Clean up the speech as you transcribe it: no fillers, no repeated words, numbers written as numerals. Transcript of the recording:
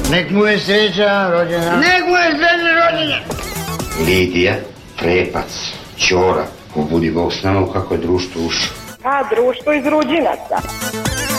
Nek mu je sreća rođena. Nek mu je sreća rođena. Lidija, Trepac, Ćora, pobudi Bog s nama kako je društvo ušlo. A, društvo iz Ruđinaca.